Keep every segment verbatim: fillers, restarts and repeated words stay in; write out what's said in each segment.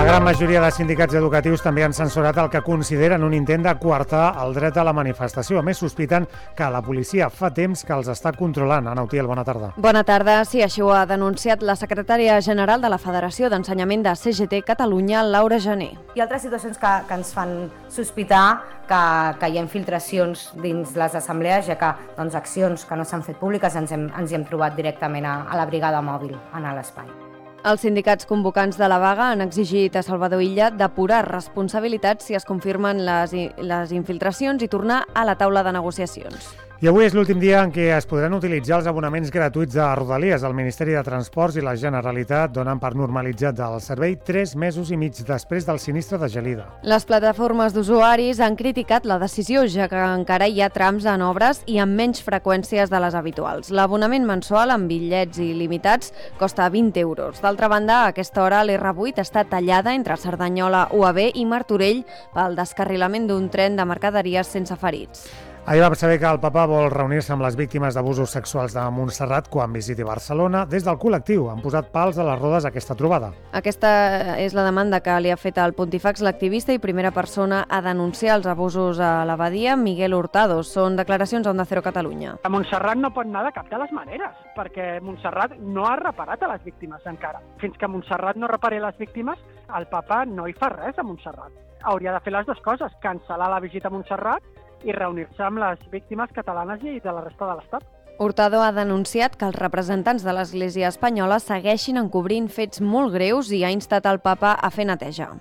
gran majoria de sindicats educatius també han censurat el que consideren un intent de coartar el dret a la manifestació. A més, sospiten que la policia fa temps que els està controlant. Ana Utiel, bona tarda. Bona tarda. Sí, així ho ha denunciat la secretària general de la Federació d'Ensenyament de C G T Catalunya, Laura Gené. Hi ha altres situacions que, que ens fan sospitar que, que hi ha infiltracions dins les assemblees, ja que doncs, accions que no s'han fet públiques ens hem, ens hi hem trobat directament a, a la brigada mòbil en l'espai. Els sindicats convocants de la vaga han exigit a Salvador Illa depurar responsabilitats si es confirmen les, les infiltracions i tornar a la taula de negociacions. I avui és l'últim dia en què es podran utilitzar els abonaments gratuïts de Rodalies. El Ministeri de Transports i la Generalitat donen per normalitzat el servei tres mesos i mig després del sinistre de Gelida. Les plataformes d'usuaris han criticat la decisió, ja que encara hi ha trams en obres i amb menys freqüències de les habituals. L'abonament mensual amb bitllets il·limitats costa vint euros. D'altra banda, a aquesta hora l'R vuit està tallada entre Cerdanyola, U A B i Martorell pel descarrilament d'un tren de mercaderies sense ferits. Ahir vam saber que el papa vol reunir-se amb les víctimes d'abusos sexuals de Montserrat quan visiti Barcelona. Des del col·lectiu han posat pals a les rodes a aquesta trobada. Aquesta és la demanda que li ha fet al Pontífex l'activista i primera persona a denunciar els abusos a l'abadia, Miguel Hurtado. Són declaracions a Onda Cero Catalunya. A Montserrat no pot anar de cap de les maneres, perquè Montserrat no ha reparat a les víctimes encara. Fins que Montserrat no repari les víctimes, el papa no hi fa res a Montserrat. Hauria de fer les dues coses, cancel·lar la visita a Montserrat i reunir-se amb les víctimes catalanes i de la resta de l'Estat. Hurtado ha denunciat que els representants de l'Església espanyola segueixin encobrint fets molt greus i ha instat el papa a fer neteja.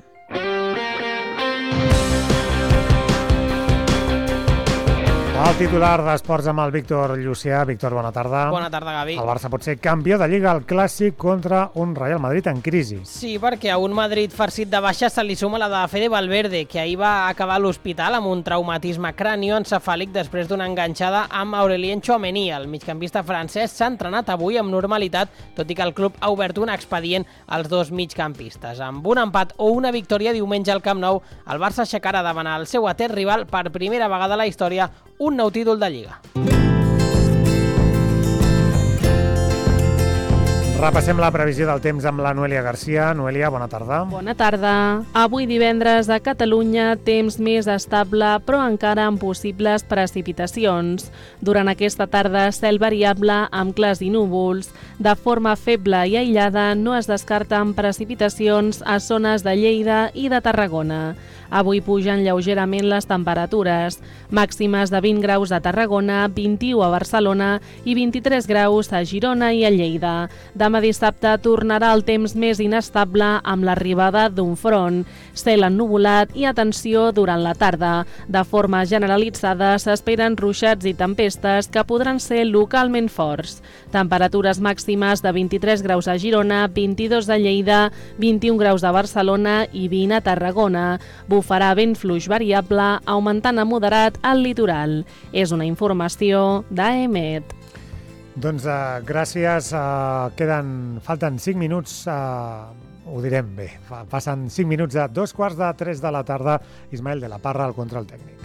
El titular d'Esports amb el Víctor Llucià. Víctor, bona tarda. Bona tarda, Gavi. El Barça pot ser campió de Lliga al Clàssic contra un Real Madrid en crisi. Sí, perquè a un Madrid farcit de baixes se li suma la de Fede Valverde, que ahir va acabar a l'hospital amb un traumatisme cranioencefàlic després d'una enganxada amb Aurélien Tchouaméni. El migcampista francès s'ha entrenat avui amb normalitat, tot i que el club ha obert un expedient als dos migcampistes. Amb un empat o una victòria diumenge al Camp Nou, el Barça aixecarà davant el seu etern rival per primera vegada a la història un nou títol de Lliga. Repassem la previsió del temps amb la Noelia Garcia. Noelia, bona tarda. Bona tarda. Avui divendres a Catalunya, temps més estable, però encara amb possibles precipitacions. Durant aquesta tarda, cel variable amb clars i núvols. De forma feble i aïllada, no es descarten precipitacions a zones de Lleida i de Tarragona. Avui pugen lleugerament les temperatures, màximes de vint graus a Tarragona, vint-i-u a Barcelona i vint-i-tres graus a Girona i a Lleida. Demà dissabte tornarà el temps més inestable amb l'arribada d'un front, cel ennuvolat i atenció durant la tarda. De forma generalitzada s'esperen ruixats i tempestes que podran ser localment forts. Temperatures màximes de vint-i-tres graus a Girona, vint-i-dos a Lleida, vint-i-un graus a Barcelona i vint a Tarragona. Bufarà vent fluix variable, augmentant a moderat al litoral. És una informació d'A E M E T. Doncs uh, gràcies. Uh, queden, falten cinc minuts, uh, ho direm bé. Passen cinc minuts a dos quarts de tres de la tarda. Ismael de la Parra, al control tècnic.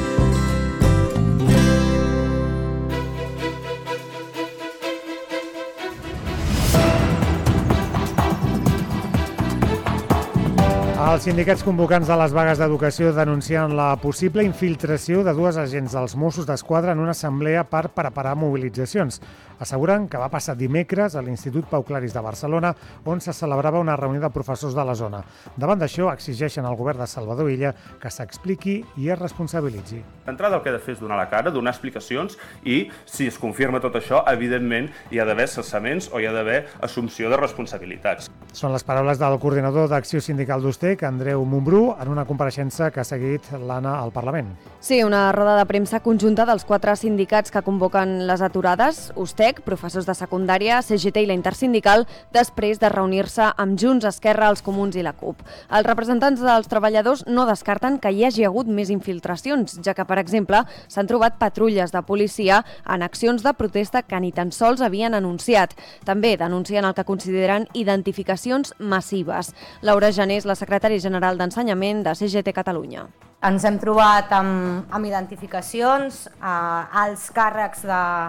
Els sindicats convocants de les vagues d'educació denuncien la possible infiltració de dues agents dels Mossos d'Esquadra en una assemblea per preparar mobilitzacions. Asseguren que va passar dimecres a l'Institut Pau Claris de Barcelona, on se celebrava una reunió de professors de la zona. Davant d'això, exigeixen al govern de Salvador Illa que s'expliqui i es responsabilitzi. D'entrada el que ha de fer és donar la cara, donar explicacions i, si es confirma tot això, evidentment hi ha d'haver cessaments o hi ha d'haver assumpció de responsabilitats. Són les paraules del coordinador d'Acció Sindical d'Ustec, Andreu Montbrú, en una compareixença que ha seguit l'Anna al Parlament. Sí, una roda de premsa conjunta dels quatre sindicats que convoquen les aturades, Ustec, professors de secundària, C G T i la Intersindical, després de reunir-se amb Junts, Esquerra, els Comuns i la CUP. Els representants dels treballadors no descarten que hi hagi hagut més infiltracions, ja que, per exemple, s'han trobat patrulles de policia en accions de protesta que ni tan sols havien anunciat. També denuncien el que consideren identificacions massives. Laura Gené és la secretària general d'Ensenyament de C G T Catalunya. Ens hem trobat amb, amb identificacions, eh, alts càrrecs de,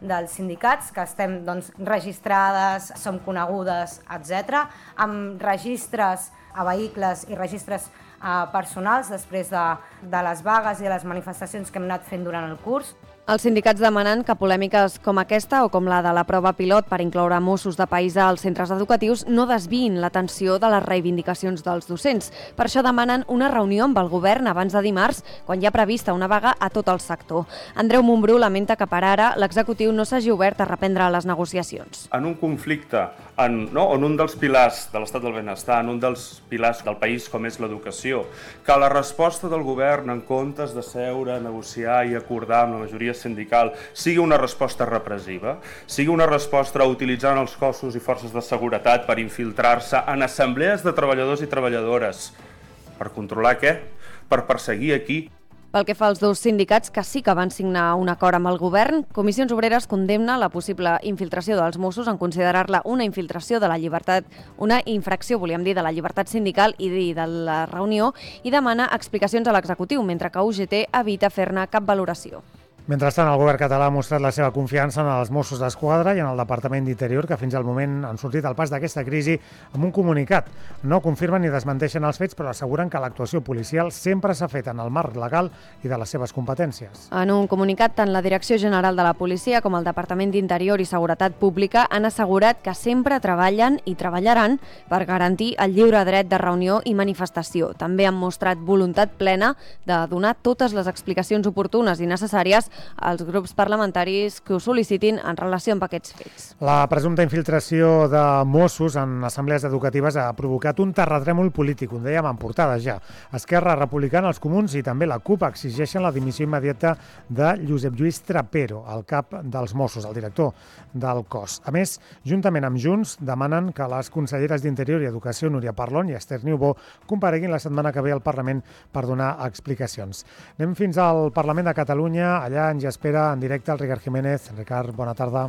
dels sindicats, que estem doncs, registrades, som conegudes, etcètera, amb registres a vehicles i registres eh, personals després de, de les vagues i les manifestacions que hem anat fent durant el curs. Els sindicats demanen que polèmiques com aquesta o com la de la prova pilot per incloure Mossos de paisa als centres educatius no desviïn l'atenció de les reivindicacions dels docents. Per això demanen una reunió amb el govern abans de dimarts, quan hi ha prevista una vaga a tot el sector. Andreu Montbrú lamenta que per ara l'executiu no s'hagi obert a reprendre les negociacions. En un conflicte en, no, en un dels pilars de l'estat del benestar, en un dels pilars del país com és l'educació, que la resposta del govern, en comptes de seure, negociar i acordar amb la majoria sindical, sigui una resposta repressiva, sigui una resposta utilitzant els cossos i forces de seguretat per infiltrar-se en assemblees de treballadors i treballadores. Per controlar què? Per perseguir a qui? Pel que fa als dos sindicats que sí que van signar un acord amb el govern, Comissions Obreres condemna la possible infiltració dels Mossos en considerar-la una infiltració de la llibertat, una infracció, volíem dir, de la llibertat sindical i de la reunió, i demana explicacions a l'executiu, mentre que U G T evita fer-ne cap valoració. Mentrestant, el govern català ha mostrat la seva confiança en els Mossos d'Esquadra i en el Departament d'Interior, que fins al moment han sortit al pas d'aquesta crisi amb un comunicat. No confirmen ni desmenteixen els fets, però asseguren que l'actuació policial sempre s'ha fet en el marc legal i de les seves competències. En un comunicat, tant la Direcció General de la Policia com el Departament d'Interior i Seguretat Pública han assegurat que sempre treballen i treballaran per garantir el lliure dret de reunió i manifestació. També han mostrat voluntat plena de donar totes les explicacions oportunes i necessàries als grups parlamentaris que ho sol·licitin en relació amb aquests fets. La presumpta infiltració de Mossos en assemblees educatives ha provocat un terratrèmol polític, ho dèiem en portada ja. Esquerra Republicana, els Comuns i també la CUP exigeixen la dimissió immediata de Josep Lluís Trapero, el cap dels Mossos, el director del cos. A més, juntament amb Junts, demanen que les conselleres d'Interior i Educació, Núria Parlon i Esther Niubó, compareguin la setmana que ve al Parlament per donar explicacions. Anem fins al Parlament de Catalunya, allà ens hi espera en directe el Ricard Jiménez. Ricard, bona tarda.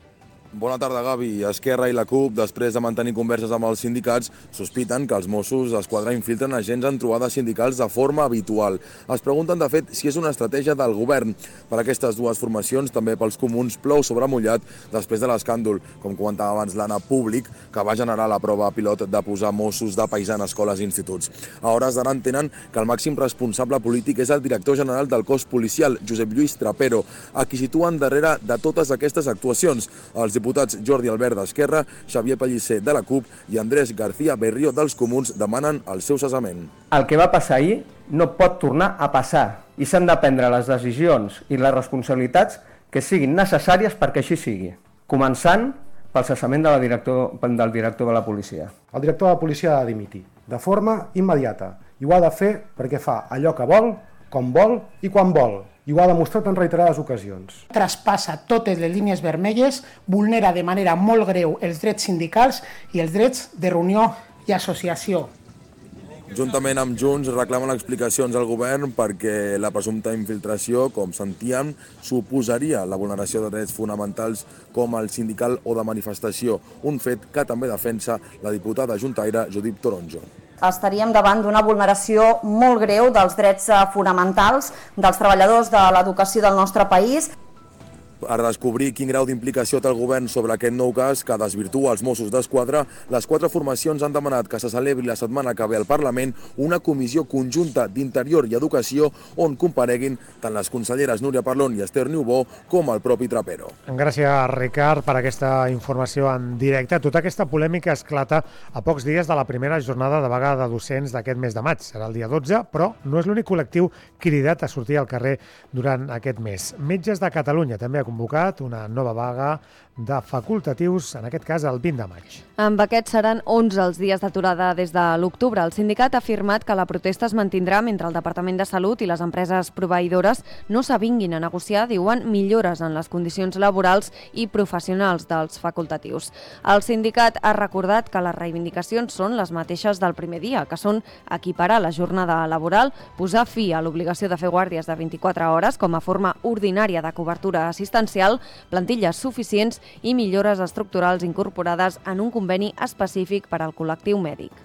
Bona tarda, Gavi. Esquerra i la CUP, després de mantenir converses amb els sindicats, sospiten que els Mossos d'Esquadra infiltren agents en trobades sindicals de forma habitual. Es pregunten, de fet, si és una estratègia del govern. Per aquestes dues formacions, també pels Comuns, plou sobre mullat després de l'escàndol, com comentava abans l'Anna Públic, que va generar la prova pilot de posar Mossos de paisà en escoles i instituts. A hores d'ara entenen que el màxim responsable polític és el director general del cos policial, Josep Lluís Trapero, a qui situen darrere de totes aquestes actuacions. Els diputats Jordi Albert d'Esquerra, Xavier Pellicer de la CUP i Andrés García Berrio dels Comuns demanen el seu cessament. El que va passar ahir no pot tornar a passar i s'han de prendre les decisions i les responsabilitats que siguin necessàries perquè així sigui. Començant pel cessament de la director, del director de la policia. El director de la policia ha de dimitir de forma immediata i ho ha de fer perquè fa allò que vol, com vol i quan vol. I ho ha demostrat en reiterades ocasions. Traspassa totes les línies vermelles, vulnera de manera molt greu els drets sindicals i els drets de reunió i associació. Juntament amb Junts reclamen explicacions al govern perquè la presumpta infiltració, com sentíem, suposaria la vulneració de drets fonamentals com el sindical o de manifestació, un fet que també defensa la diputada juntaire Judit Toronjo. Estaríem davant d'una vulneració molt greu dels drets fonamentals dels treballadors de l'educació del nostre país. Per descobrir quin grau d'implicació té el govern sobre aquest nou cas que desvirtua els Mossos d'Esquadra, les quatre formacions han demanat que se celebri la setmana que ve al Parlament una comissió conjunta d'Interior i Educació on compareguin tant les conselleres Núria Parlon i Esther Niubó com el propi Trapero. Gràcies, Ricard, per aquesta informació en directe. Tota aquesta polèmica esclata a pocs dies de la primera jornada de vaga de docents d'aquest mes de maig. Serà el dia dotze, però no és l'únic col·lectiu cridat a sortir al carrer durant aquest mes. Metges de Catalunya també ha convocat una nova vaga de facultatius, en aquest cas el vint de maig. Amb aquests seran onze els dies d'aturada des de l'octubre. El sindicat ha afirmat que la protesta es mantindrà mentre el Departament de Salut i les empreses proveïdores no s'avinguin a negociar, diuen, millores en les condicions laborals i professionals dels facultatius. El sindicat ha recordat que les reivindicacions són les mateixes del primer dia, que són equiparar la jornada laboral, posar fi a l'obligació de fer guàrdies de vint-i-quatre hores com a forma ordinària de cobertura assistencial, plantilles suficients i millores estructurals incorporades en un conveni específic per al col·lectiu mèdic.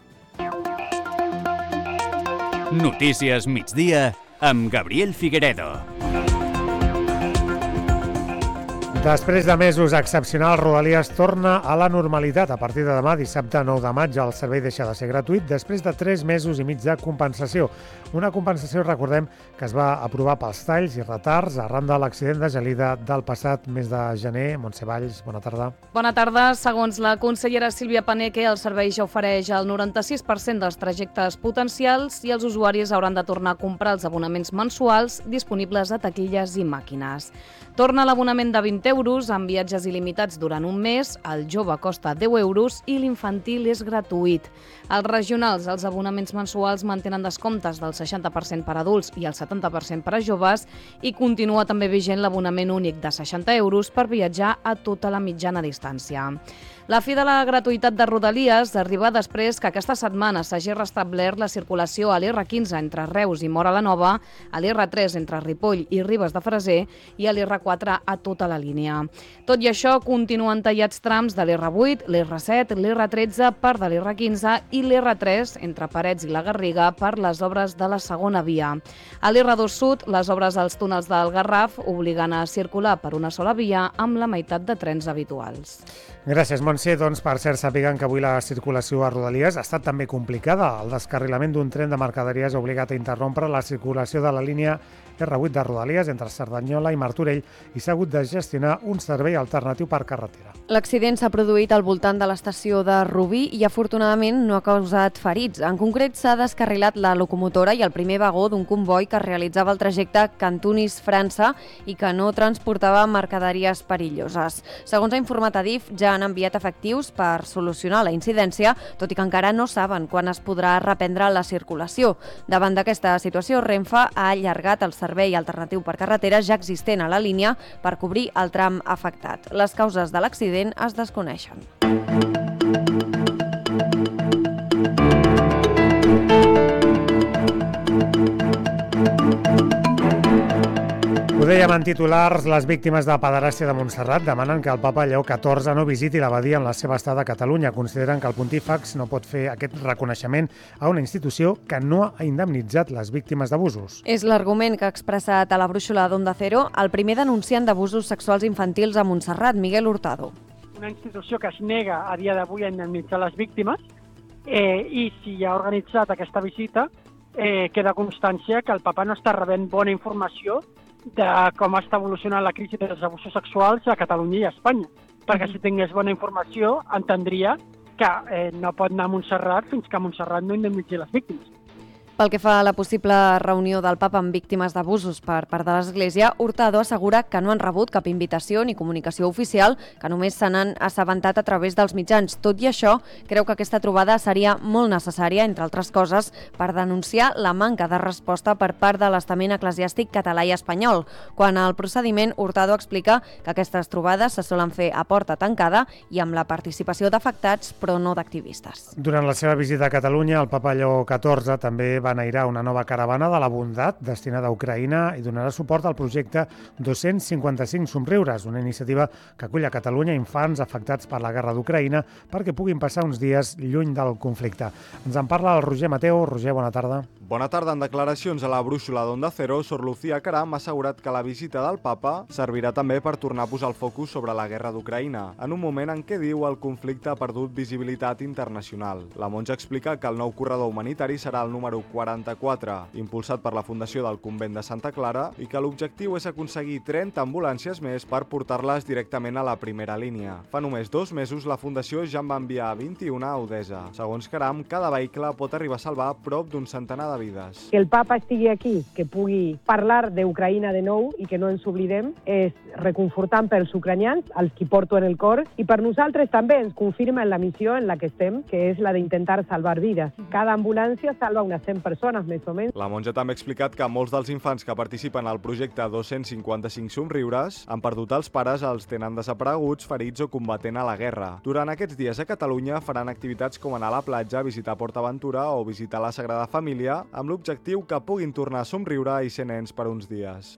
Notícies migdia amb Gabriel Figueredo. Després de mesos excepcionals, Rodalies torna a la normalitat. A partir de demà, dissabte nou de maig, el servei deixa de ser gratuït després de tres mesos i mig de compensació. Una compensació, recordem, que es va aprovar pels talls i retards arran de l'accident de gelida del passat mes de gener. Montse Valls, bona tarda. Bona tarda. Segons la consellera Sílvia Paneque, el servei ja ofereix el noranta-sis per cent dels trajectes potencials i els usuaris hauran de tornar a comprar els abonaments mensuals disponibles a taquilles i màquines. Torna l'abonament de vint euros amb viatges il·limitats durant un mes, el jove costa deu euros i l'infantil és gratuït. Als regionals, els abonaments mensuals mantenen descomptes del seixanta per cent per adults i el setanta per cent per a joves i continua també vigent l'abonament únic de seixanta euros per viatjar a tota la mitjana distància. La fi de la gratuïtat de Rodalies arriba després que aquesta setmana s'hagi restablert la circulació a l'R quinze entre Reus i Móra la Nova, a l'R tres entre Ripoll i Ribes de Freser i a l'R quatre a tota la línia. Tot i això, continuen tallats trams de l'R vuit, l'R set, l'R tretze, part de l'R quinze i l'R tres entre Parets i la Garriga per les obres de la segona via. A l'R dos Sud, les obres als túnels del Garraf obliguen a circular per una sola via amb la meitat de trens habituals. Gràcies, Montse. Doncs, per cert, sàpiguen que avui la circulació a Rodalies ha estat també complicada. El descarrilament d'un tren de mercaderies ha obligat a interrompre la circulació de la línia R vuit de Rodalies entre Cerdanyola i Martorell i s'ha hagut de gestionar un servei alternatiu per carretera. L'accident s'ha produït al voltant de l'estació de Rubí i afortunadament no ha causat ferits. En concret, s'ha descarrilat la locomotora i el primer vagó d'un comboi que realitzava el trajecte Cantunis-França i que no transportava mercaderies perilloses. Segons ha informat Adif, ja han enviat efectius per solucionar la incidència, tot i que encara no saben quan es podrà reprendre la circulació. Davant d'aquesta situació, Renfe ha allargat el servei alternatiu per carretera ja existent a la línia per cobrir el tram afectat. Les causes de l'accident es desconeixen. Ho dèiem en titulars, les víctimes de pederàstia de Montserrat demanen que el papa Lleó catorze no visiti l'abadia en la seva estada a Catalunya. Consideren que el pontífex no pot fer aquest reconeixement a una institució que no ha indemnitzat les víctimes d'abusos. És l'argument que ha expressat a la brúixola d'Onda Cero el primer denunciant d'abusos sexuals infantils a Montserrat, Miguel Hurtado. Una institució que es nega a dia d'avui a indemnitzar les víctimes eh, i si ha organitzat aquesta visita eh, queda constància que el papa no està rebent bona informació de com està evolucionant la crisi dels abusos sexuals a Catalunya i a Espanya. Perquè si tingués bona informació entendria que eh, no pot anar a Montserrat fins que Montserrat no indemnitzi les víctimes. Pel que fa a la possible reunió del papa amb víctimes d'abusos per part de l'Església, Hurtado assegura que no han rebut cap invitació ni comunicació oficial, que només se n'han assabentat a través dels mitjans. Tot i això, creu que aquesta trobada seria molt necessària, entre altres coses, per denunciar la manca de resposta per part de l'estament eclesiàstic català i espanyol. Quan al procediment, Hurtado explica que aquestes trobades se solen fer a porta tancada i amb la participació d'afectats, però no d'activistes. Durant la seva visita a Catalunya, el papa Lleó catorze també va enairar una nova caravana de la bondat destinada a Ucraïna i donarà suport al projecte dos-cents cinquanta-cinc Somriures, una iniciativa que acull a Catalunya infants afectats per la guerra d'Ucraïna perquè puguin passar uns dies lluny del conflicte. Ens en parla el Roger Mateo. Roger, bona tarda. Bona tarda. En declaracions a la brúixola d'Onda Cero, Sor Lucía Caram ha assegurat que la visita del papa servirà també per tornar a posar el focus sobre la guerra d'Ucraïna, en un moment en què diu el conflicte ha perdut visibilitat internacional. La monja explica que el nou corredor humanitari serà el número quaranta-quatre, impulsat per la Fundació del Convent de Santa Clara, i que l'objectiu és aconseguir trenta ambulàncies més per portar-les directament a la primera línia. Fa només dos mesos la Fundació ja en va enviar vint-i-una a Odessa. Segons Caram, cada vehicle pot arribar a salvar prop d'un centenar de vides. Que el papa estigui aquí, que pugui parlar d'Ucraïna de nou i que no ens oblidem, és reconfortant pels ucranians, els qui porto en el cor, i per nosaltres també ens confirma en la missió en la que estem, que és la d'intentar salvar vides. Cada ambulància salva unes cent persones, més o menys. La monja també ha explicat que molts dels infants que participen al projecte dos-cents cinquanta-cinc Somriures han perdut els pares, els tenen desapareguts, ferits o combatent a la guerra. Durant aquests dies a Catalunya faran activitats com anar a la platja, visitar PortAventura o visitar la Sagrada Família, amb l'objectiu que puguin tornar a somriure i ser nens per uns dies.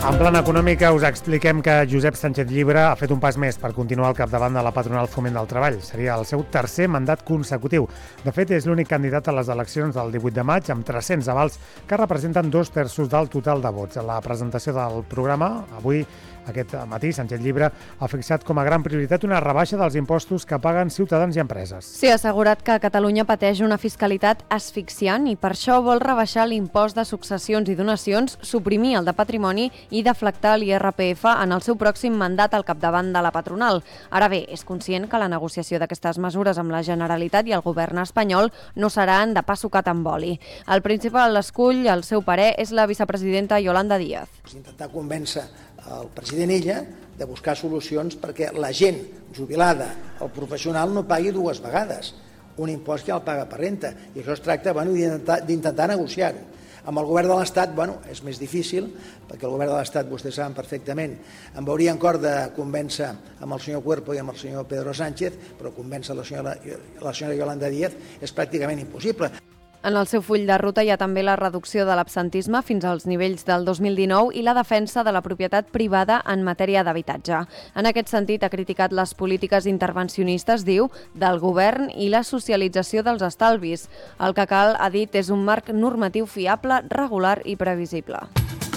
En plana econòmica us expliquem que Josep Sánchez Llibre ha fet un pas més per continuar al capdavant de la patronal Foment del Treball. Seria el seu tercer mandat consecutiu. De fet, és l'únic candidat a les eleccions del divuit de maig amb tres-cents avals que representen dos terços del total de vots. A la presentació del programa, avui, aquest matí, Sánchez Llibre ha fixat com a gran prioritat una rebaixa dels impostos que paguen ciutadans i empreses. Sí, ha assegurat que Catalunya pateix una fiscalitat asfixiant i per això vol rebaixar l'impost de successions i donacions, suprimir el de patrimoni i deflactar l'I R P F en el seu pròxim mandat al capdavant de la patronal. Ara bé, és conscient que la negociació d'aquestes mesures amb la Generalitat i el govern espanyol no seran de pa sucat amb oli. El principal escull, al seu parer, és la vicepresidenta Yolanda Díaz. Intentar convèncer el president ella de buscar solucions perquè la gent jubilada, el professional, no pagui dues vegades un impost que ja el paga per renta. I això es tracta bueno, d'intentar negociar-ho. Amb el govern de l'Estat bueno, és més difícil, perquè el govern de l'Estat, vostès saben perfectament, em veurien cor de convèncer amb el senyor Cuerpo i amb el senyor Pedro Sánchez, però convèncer la senyora, la senyora Yolanda Díaz és pràcticament impossible. En el seu full de ruta hi ha també la reducció de l'absentisme fins als nivells del dos mil dinou i la defensa de la propietat privada en matèria d'habitatge. En aquest sentit, ha criticat les polítiques intervencionistes, diu, del govern i la socialització dels estalvis. El que cal, ha dit, és un marc normatiu fiable, regular i previsible.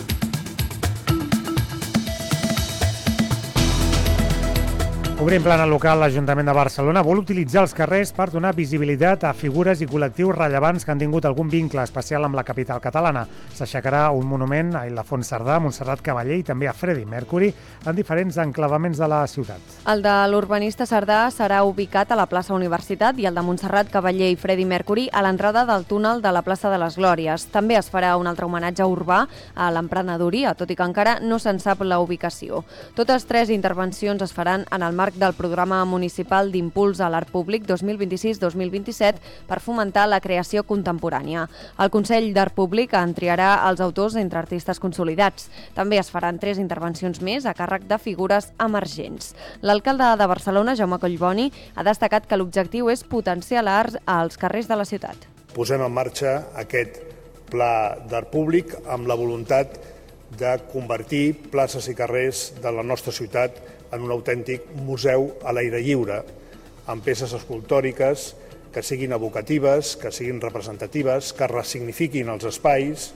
Obrint plana local, l'Ajuntament de Barcelona vol utilitzar els carrers per donar visibilitat a figures i col·lectius rellevants que han tingut algun vincle especial amb la capital catalana. S'aixecarà un monument a Ildefons Cerdà, a Montserrat Cavaller i també a Freddie Mercury en diferents enclavaments de la ciutat. El de l'urbanista Cerdà serà ubicat a la plaça Universitat i el de Montserrat Cavaller i Freddie Mercury a l'entrada del túnel de la plaça de les Glòries. També es farà un altre homenatge urbà a l'emprenedoria, tot i que encara no se'n sap la ubicació. Totes tres intervencions es faran en el marc del programa municipal d'impuls a l'art públic dos mil vint-i-sis dos mil vint-i-set per fomentar la creació contemporània. El Consell d'Art Públic en triarà els autors entre artistes consolidats. També es faran tres intervencions més a càrrec de figures emergents. L'alcalde de Barcelona, Jaume Collboni, ha destacat que l'objectiu és potenciar l'art als carrers de la ciutat. Posem en marxa aquest pla d'art públic amb la voluntat de convertir places i carrers de la nostra ciutat en un autèntic museu a l'aire lliure, amb peces escultòriques que siguin evocatives, que siguin representatives, que ressignifiquin els espais.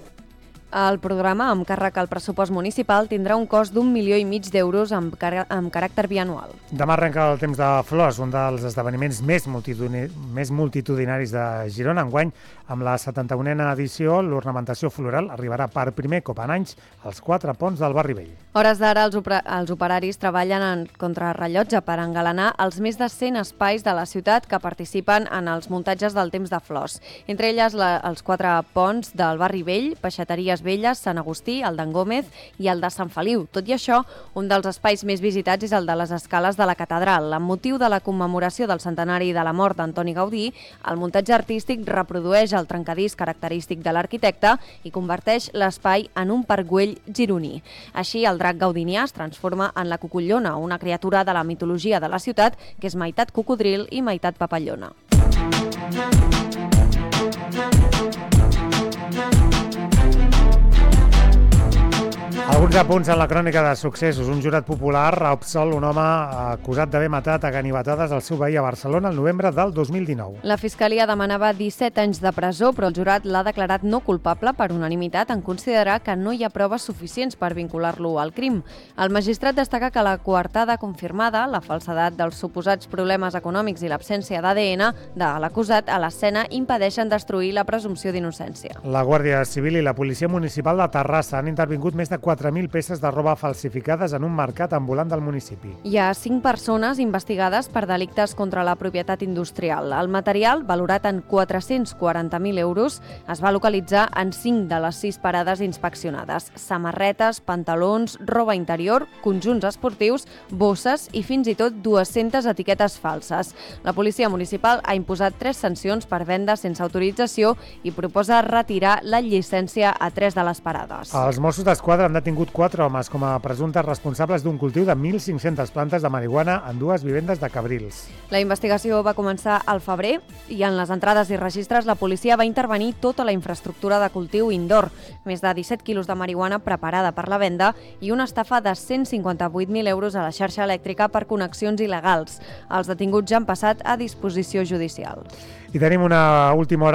El programa, amb càrrec al pressupost municipal, tindrà un cost d'un milió i mig d'euros amb, car amb caràcter bianual. Demà arrenca el Temps de Flors, un dels esdeveniments més, multitudin més multitudinaris de Girona. Enguany, amb la setanta-unena edició, l'ornamentació floral arribarà per primer cop en anys als quatre ponts del Barri Vell. Hores d'ara, els, els operaris treballen en contrarrellotge per engalanar els més de cent espais de la ciutat que participen en els muntatges del Temps de Flors. Entre elles, la, els quatre ponts del Barri Vell, Peixateries Velles, Sant Agustí, el d'en Gómez i el de Sant Feliu. Tot i això, un dels espais més visitats és el de les escales de la catedral. Amb motiu de la commemoració del centenari de la mort d'Antoni Gaudí, el muntatge artístic reprodueix el trencadís característic de l'arquitecte i converteix l'espai en un parc-güell gironí. Així, el drac gaudinià es transforma en la cucullona, una criatura de la mitologia de la ciutat que és meitat cocodril i meitat papallona. Alguns apunts en la crònica de successos. Un jurat popular ha absolt un home acusat d'haver matat a ganivetades al seu veí a Barcelona el novembre del dos mil dinou. La Fiscalia demanava disset anys de presó, però el jurat l'ha declarat no culpable per unanimitat en considerar que no hi ha proves suficients per vincular-lo al crim. El magistrat destaca que la coartada confirmada, la falsedat dels suposats problemes econòmics i l'absència d'A D N de l'acusat a l'escena impedeixen destruir la presumpció d'innocència. La Guàrdia Civil i la Policia Municipal de Terrassa han intervingut més de quatre mil peces de roba falsificades en un mercat ambulant del municipi. Hi ha cinc persones investigades per delictes contra la propietat industrial. El material, valorat en quatre-cents quaranta mil euros, es va localitzar en cinc de les sis parades inspeccionades. Samarretes, pantalons, roba interior, conjunts esportius, bosses i fins i tot dues-centes etiquetes falses. La policia municipal ha imposat tres sancions per venda sense autorització i proposa retirar la llicència a tres de les parades. Els Mossos d'Esquadra han detingut quatre homes com a presumptes responsables d'un cultiu de mil cinc-centes plantes de marihuana en dues vivendes de Cabrils. La investigació va començar al febrer i en les entrades i registres la policia va intervenir tota la infraestructura de cultiu indoor, més de disset quilos de marihuana preparada per la venda i una estafa de cent cinquanta-vuit mil euros a la xarxa elèctrica per connexions il·legals. Els detinguts ja han passat a disposició judicial. I tenim una última hora